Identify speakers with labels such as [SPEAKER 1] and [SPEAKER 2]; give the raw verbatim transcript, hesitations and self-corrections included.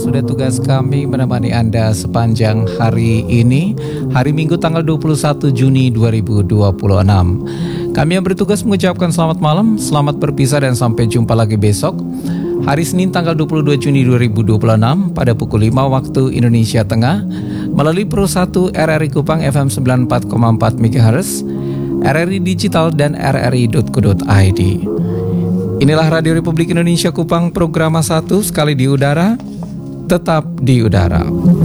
[SPEAKER 1] sudah tugas kami menemani Anda sepanjang hari ini, hari Minggu tanggal dua puluh satu Juni dua ribu dua puluh enam. Kami yang bertugas mengucapkan selamat malam, selamat berpisah dan sampai jumpa lagi besok. Hari Senin tanggal dua puluh dua Juni dua ribu dua puluh enam pada pukul lima waktu Indonesia Tengah melalui Pro satu R R I Kupang F M sembilan puluh empat koma empat MHz, R R I Digital dan r r i dot co dot i d. Inilah Radio Republik Indonesia Kupang, program satu sekali di udara, tetap di udara.